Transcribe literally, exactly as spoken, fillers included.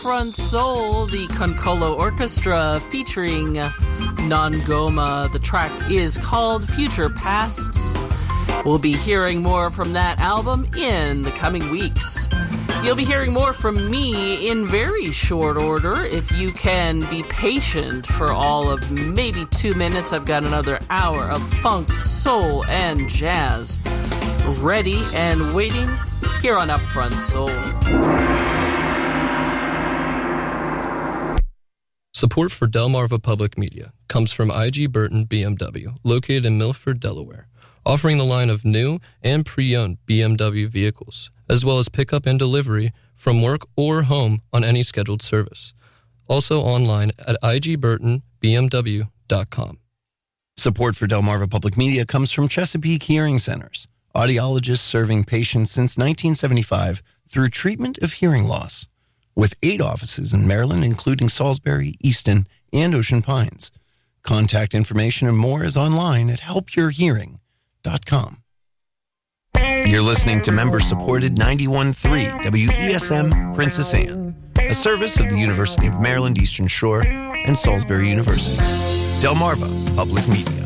Upfront Soul, the Concolo Orchestra featuring Nongoma. The track is called Future Pasts. We'll be hearing more from that album in the coming weeks. You'll be hearing more from me in very short order. If you can be patient for all of maybe two minutes, I've got another hour of funk, soul, and jazz ready and waiting here on Upfront Soul. Support for Delmarva Public Media comes from I G Burton B M W, located in Milford, Delaware, offering the line of new and pre-owned B M W vehicles, as well as pickup and delivery from work or home on any scheduled service. Also online at i g burton b m w dot com. Support for Delmarva Public Media comes from Chesapeake Hearing Centers, audiologists serving patients since nineteen seventy-five through treatment of hearing loss. With eight offices in Maryland, including Salisbury, Easton, and Ocean Pines. Contact information and more is online at help your hearing dot com. You're listening to member-supported ninety-one point three W E S M Princess Anne, a service of the University of Maryland Eastern Shore and Salisbury University. Delmarva Public Media.